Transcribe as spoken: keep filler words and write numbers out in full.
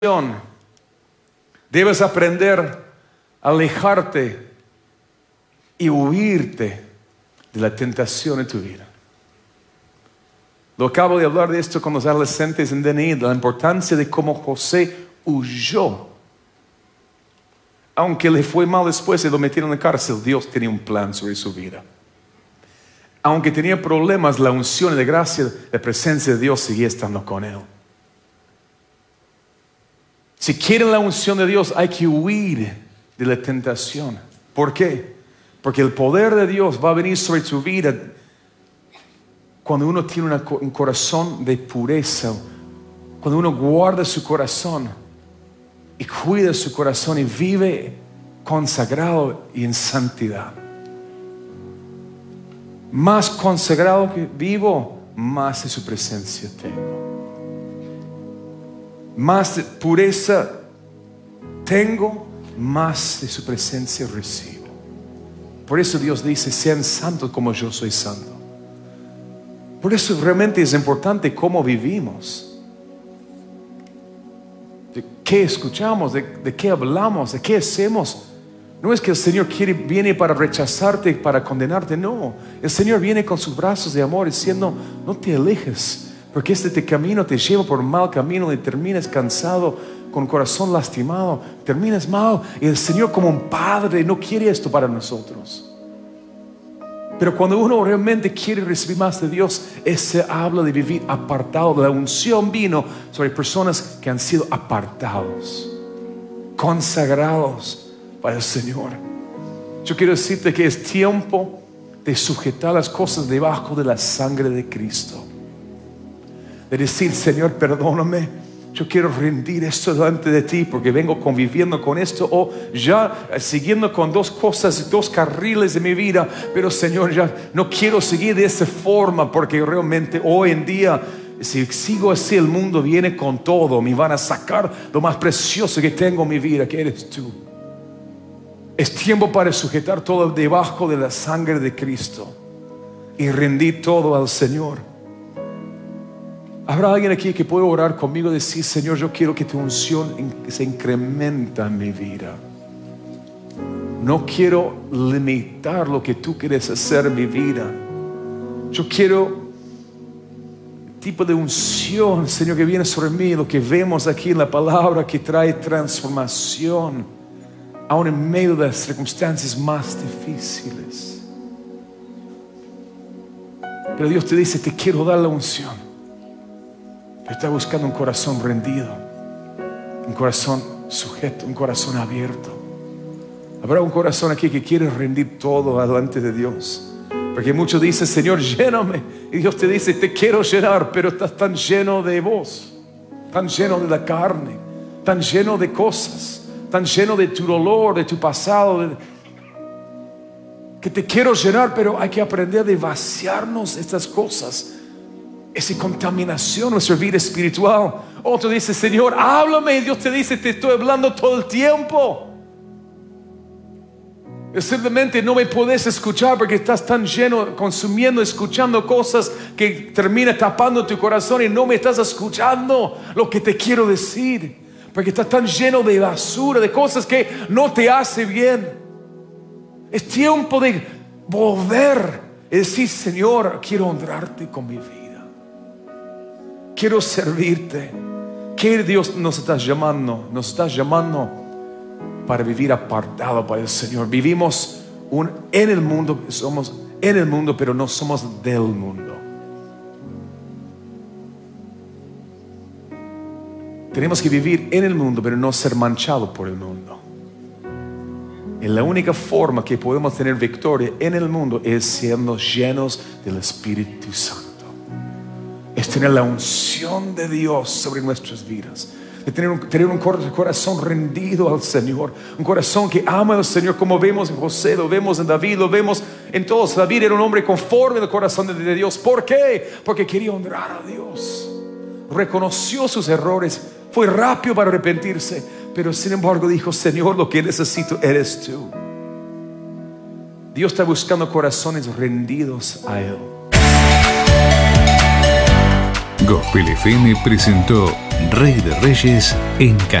Debes aprender a alejarte y huirte de la tentación en tu vida. Lo acabo de hablar de esto con los adolescentes en D N I, de la importancia de cómo José huyó. Aunque le fue mal después y lo metieron en la cárcel, Dios tenía un plan sobre su vida. Aunque tenía problemas, la unción y la gracia, la presencia de Dios seguía estando con él. Si quieren la unción de Dios, hay que huir de la tentación. ¿Por qué? Porque el poder de Dios va a venir sobre tu vida cuando uno tiene una, un corazón de pureza, cuando uno guarda su corazón y cuida su corazón y vive consagrado y en santidad. Más consagrado que vivo, más de su presencia tengo. Más de pureza tengo, más de su presencia recibo. Por eso Dios dice: sean santos como yo soy santo. Por eso realmente es importante cómo vivimos, de qué escuchamos, de, de qué hablamos, de qué hacemos. No es que el Señor quiere, viene para rechazarte, para condenarte. No, el Señor viene con sus brazos de amor diciendo: no te alejes, porque este camino te lleva por mal camino y terminas cansado, con corazón lastimado, terminas mal. Y el Señor, como un padre, no quiere esto para nosotros. Pero cuando uno realmente quiere recibir más de Dios, ese habla de vivir apartado. La unción vino sobre personas que han sido apartados, consagrados para el Señor. Yo quiero decirte que es tiempo de sujetar las cosas debajo de la sangre de Cristo. De decir: Señor, perdóname, yo quiero rendir esto delante de ti porque vengo conviviendo con esto, o ya siguiendo con dos cosas, dos carriles de mi vida. Pero Señor, ya no quiero seguir de esa forma, porque realmente hoy en día, si sigo así, el mundo viene con todo. Me van a sacar lo más precioso que tengo en mi vida, que eres tú. Es tiempo para sujetar todo debajo de la sangre de Cristo y rendir todo al Señor. ¿Habrá alguien aquí que puede orar conmigo y decir: Señor, yo quiero que tu unción se incrementa en mi vida? No quiero limitar lo que tú quieres hacer en mi vida. Yo quiero tipo de unción, Señor, que viene sobre mí, lo que vemos aquí en la palabra, que trae transformación aún en medio de las circunstancias más difíciles. Pero Dios te dice: te quiero dar la unción. Pero está buscando un corazón rendido, un corazón sujeto, un corazón abierto. Habrá un corazón aquí que quiere rendir todo delante de Dios. Porque muchos dicen: Señor, lléname. Y Dios te dice: te quiero llenar, pero estás tan lleno de vos, tan lleno de la carne, tan lleno de cosas, tan lleno de tu dolor, de tu pasado, de... que te quiero llenar, pero hay que aprender de vaciarnos de estas cosas. Esa contaminación, nuestra vida espiritual. Otro dice: Señor, háblame. Y Dios te dice: te estoy hablando todo el tiempo. Y simplemente no me puedes escuchar porque estás tan lleno, consumiendo, escuchando cosas que termina tapando tu corazón y no me estás escuchando lo que te quiero decir. Porque estás tan lleno de basura, de cosas que no te hace bien. Es tiempo de volver y decir: Señor, quiero honrarte con mi vida. Quiero servirte. ¿Qué Dios nos está llamando? Nos está llamando para vivir apartado para el Señor. Vivimos un, en el mundo, somos en el mundo, pero no somos del mundo. Tenemos que vivir en el mundo, pero no ser manchados por el mundo. Y la única forma que podemos tener victoria en el mundo es siendo llenos del Espíritu Santo. Es tener la unción de Dios sobre nuestras vidas. De tener un, tener un corazón rendido al Señor. Un corazón que ama al Señor, como vemos en José, lo vemos en David, lo vemos en todos. David era un hombre conforme al corazón de, de Dios. ¿Por qué? Porque quería honrar a Dios. Reconoció sus errores. Fue rápido para arrepentirse. Pero sin embargo dijo: Señor, lo que necesito eres tú. Dios está buscando corazones rendidos a Él. Gospel F M presentó Rey de Reyes en casa.